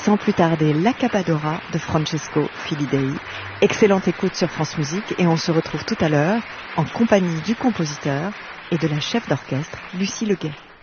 sans plus tarder l'Accapadora de Francesco Filidei. Excellente écoute sur France Musique et on se retrouve tout à l'heure en compagnie du compositeur et de la chef d'orchestre Lucie Leguet.